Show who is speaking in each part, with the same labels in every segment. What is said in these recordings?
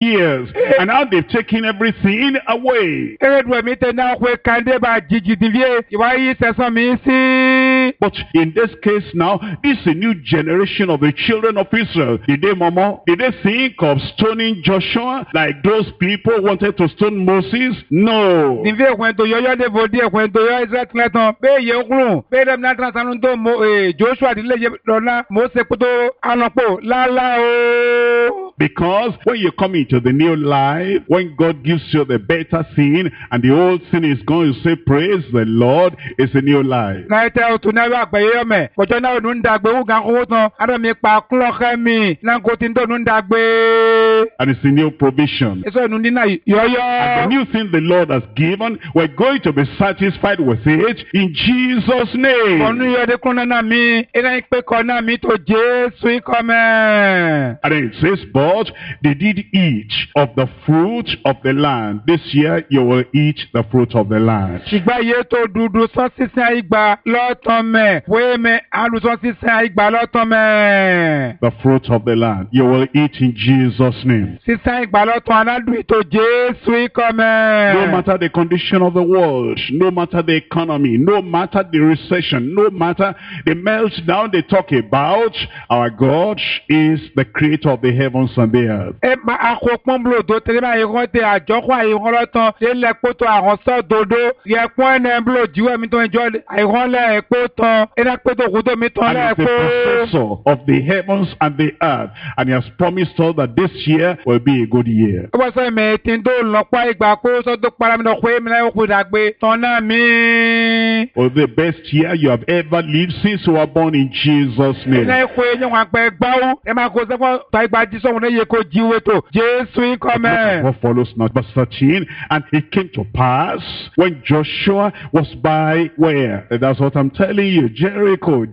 Speaker 1: years, and now they've taken everything away. But in this case now, this is a new generation of the children of Israel. Did they murmur? Did they think of stoning Joshua like those people wanted to stone Moses? No. Because when you come into the new life, when God gives you the better thing and the old thing is going to say, praise the Lord, it's a new life. And it's a new provision. And the new thing the Lord has given, we're going to be satisfied with it in Jesus' name. And then it says, but they did eat of the fruit of the land. This year you will eat the fruit of the land. The fruit of the land. You will eat in Jesus' name. No matter the condition of the world, no matter the economy, no matter the recession, no matter the meltdown they talk about, our God is the creator of the heavens and the earth. And he's the possessor of the heavens and the earth, and he has promised us that this year will be a good year. Or the best year you have ever lived since you were born in Jesus' name. What follows now, verse 13, and it came to pass when Joshua was by where? That's what I'm telling you, Jericho.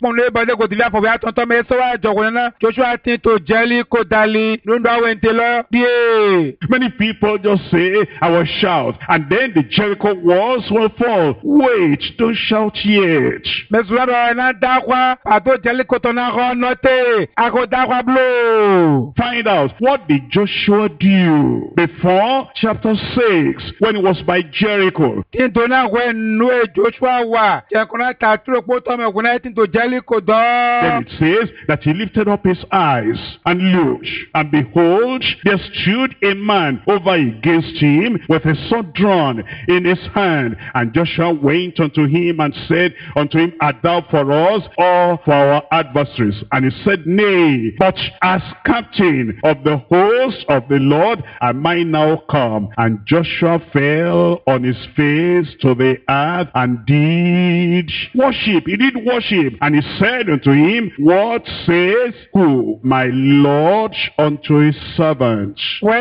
Speaker 1: Many people just say, I will shout, and then the Jericho walls will fall. Wait, don't shout yet. Find out, what did Joshua do before chapter 6 when he was by Jericho? Then it says that he lifted up his eyes and looked, and behold, there stood a man over against him with a sword drawn in his hand. And Joshua went unto him and said unto him, art thou for us or for our adversaries? And he said, nay, but as captain of the host of the Lord am I now come. And Joshua fell on his face to the earth and did worship. He did worship. And he said unto him, what says who? My Lord unto his servant.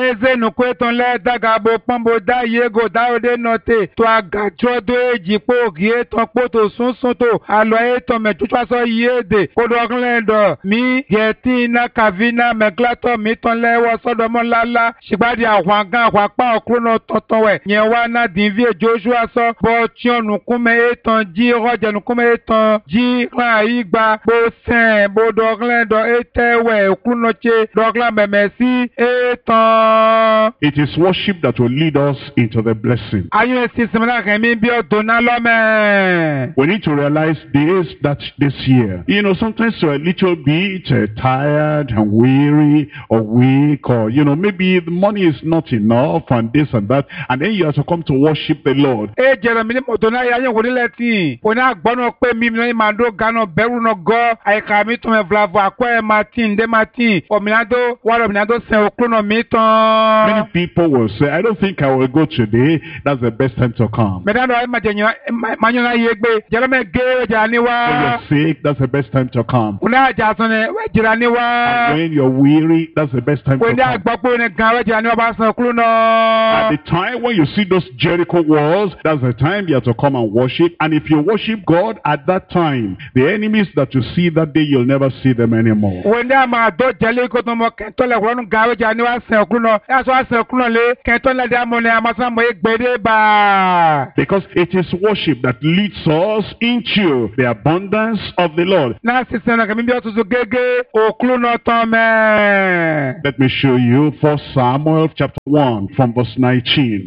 Speaker 1: It is worship that will lead us into the blessing. We need to realize that this year, sometimes we're a little bit tired and weary or weak, or maybe the money is not enough and this and that, and then you have to come to worship the Lord. Many people will say, I don't think I will go today. That's the best time to come. When you're sick, that's the best time to come. And when you're weary, that's the best time to come. At the time when you see those Jericho walls, that's the time you have to come and worship. And if you worship God at that time, the enemies that you see that day, you'll never see them anymore. Because it is worship that leads us into the abundance of the Lord. Let me show you 1 Samuel chapter 1 from verse 19.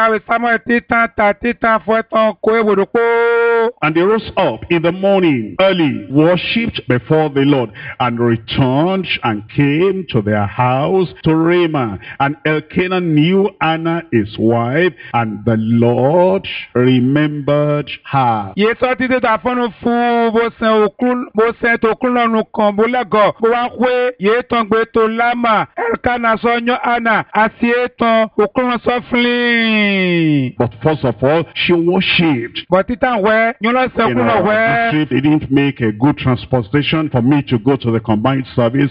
Speaker 1: And they rose up in the morning early, worshipped before the Lord, and returned and came to their house to Ramah. And Elkanah knew Anna his wife, and the Lord remembered her. But first of all, she worshipped. In our district, they didn't make a good transportation for me to go to the combined service.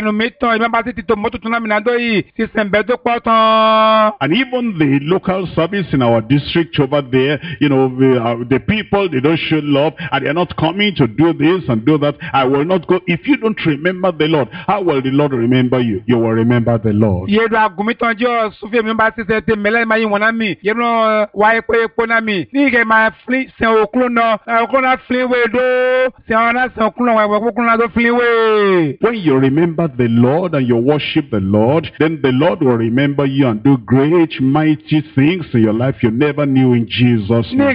Speaker 1: And even the local service in our district over there, the people, they don't show love, and they're not coming to do this and do that. I will not go. If you don't remember the Lord, how will the Lord remember you? You will remember the Lord. When you remember the Lord and you worship the Lord, then the Lord will remember you and do great, mighty things in your life you never knew in Jesus' name.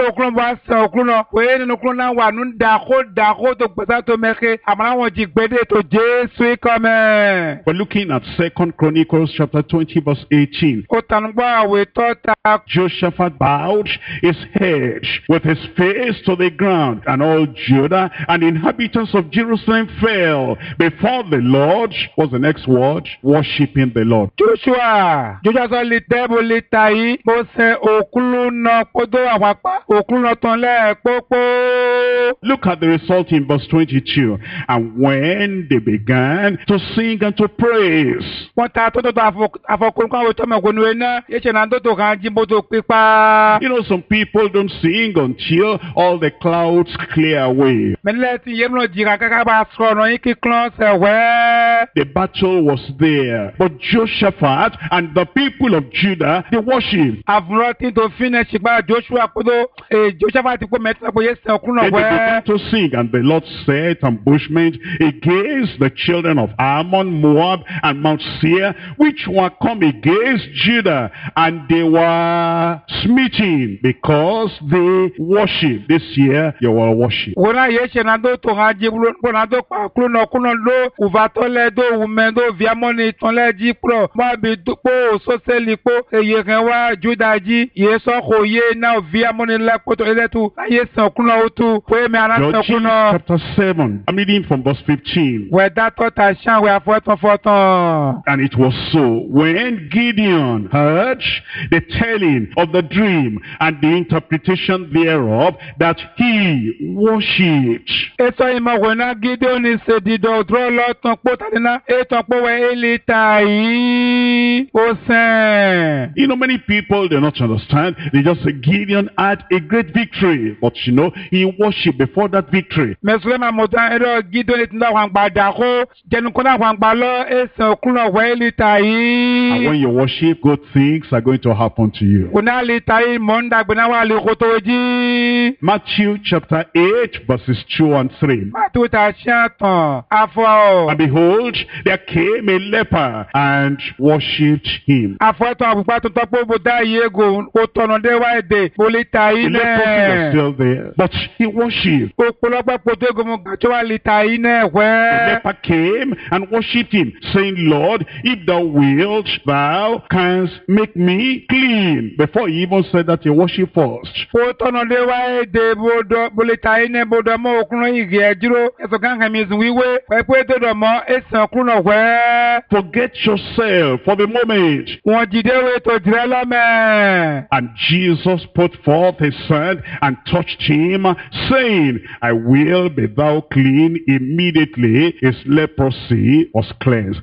Speaker 1: We're looking at 2 Chronicles chapter 20 verse 18. Jehoshaphat bowed his head with his face to the ground, and all Judah and inhabitants of Jerusalem fell before the Lord. What's the next word? Worshipping the Lord. Look at the result in verse 22. And when they began to sing and to praise. Some people don't sing until all the clouds clear away. The battle was there, but Jehoshaphat and the people of Judah, they worshipped. They began to sing, and the Lord set ambushment against the children of Ammon, Moab, and Mount Seir, which were come against Judah, and they were smitten because they worship. This year you will worship. Judges chapter 7. I'm reading from verse 15. And it was so, when Gideon heard the telling of the dream and the interpretation thereof, that he worshipped. Many people, they not understand. They just say Gideon had a great victory, but he worshipped before that victory. And when you worship, good things are going to happen to you. Matthew chapter 8 verses 2 and 3. And behold, there came a leper and worshipped him. The leprosy was still there, but he worshipped. The leper came and worshipped him, saying, Lord, if thou wilt, thou canst make me clean. Before he even said that, he worshiped first. Forget yourself for the moment. And Jesus put forth his hand and touched him, saying, I will be thou clean. Immediately his leprosy was cleansed.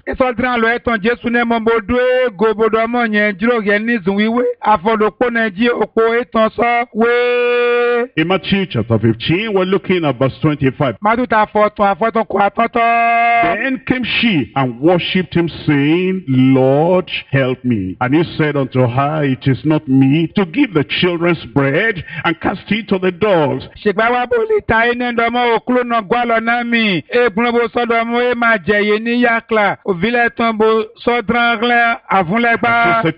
Speaker 1: In Matthew chapter 15, we're looking at verse 25. Then came came she and worshipped him, saying, Lord, help me. And he said unto her, It is not me to give the children's bread and cast it to the dogs.